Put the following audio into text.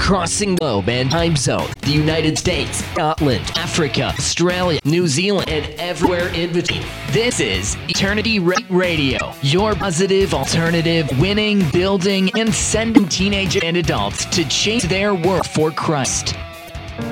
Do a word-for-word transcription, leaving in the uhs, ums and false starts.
crossing the globe and time zone, the United States, Scotland, Africa, Australia, New Zealand, and everywhere in between. This is Eternity Rate Radio, your positive alternative, winning, building, and sending teenagers and adults to change their world for Christ.